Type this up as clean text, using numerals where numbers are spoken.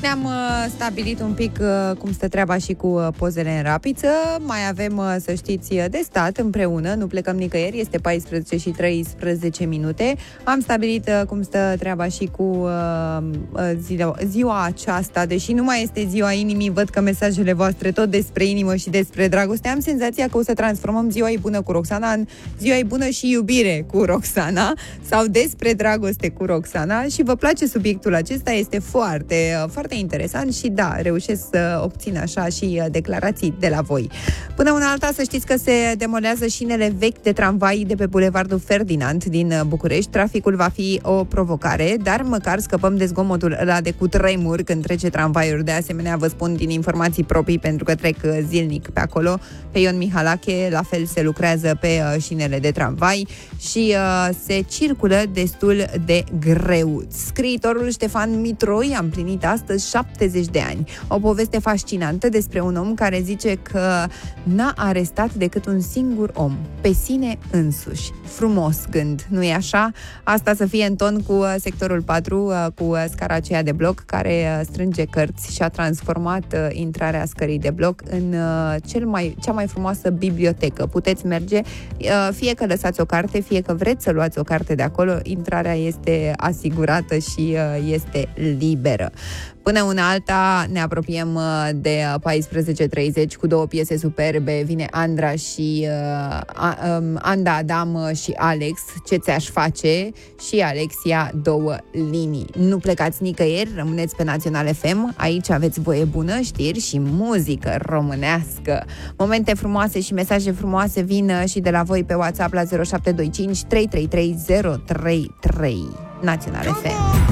Ne-am stabilit un pic cum stă treaba și cu pozele în rapiță. Mai avem, să știți, de stat împreună. Nu plecăm nicăieri, este 14 și 13 minute. Am stabilit cum stă treaba și cu ziua aceasta. Deși nu mai este ziua inimii, văd că mesajele voastre tot despre inimă și despre dragoste. Am senzația că o să transformăm ziua e bună cu Roxana în ziua e bună și iubire cu Roxana sau despre dragoste cu Roxana. Și vă place subiectul acesta, este foarte interesant și da, reușesc să obțin așa și declarații de la voi. Până una alta, să știți că se demolează șinele vechi de tramvai de pe Bulevardul Ferdinand din București. Traficul va fi o provocare, dar măcar scăpăm de zgomotul ăla de cutremur când trece tramvaiul. De asemenea, vă spun din informații proprii, pentru că trec zilnic pe acolo. Pe Ion Mihalache, la fel se lucrează pe șinele de tramvai și se circulă destul de greu. Scriitorul Ștefan Mitroi a împlinit astăzi 70 de ani. O poveste fascinantă despre un om care zice că n-a arestat decât un singur om, pe sine însuși. Frumos gând, nu-i așa? Asta să fie în ton cu sectorul 4, cu scara aceea de bloc care strânge cărți și a transformat intrarea scării de bloc în cea mai frumoasă bibliotecă. Puteți merge, fie că lăsați o carte, fie că vreți să luați o carte de acolo, intrarea este asigurată și este liberă. Până una alta ne apropiem de 14:30 cu două piese superbe. Vine Andra și Anda Adam și Alex, Ce ți-aș face, și Alexia, Două linii. Nu plecați nicăieri, rămâneți pe Național FM. Aici aveți voie bună, știri și muzică românească. Momente frumoase și mesaje frumoase vin și de la voi pe WhatsApp la 0725 333 033. Național FM.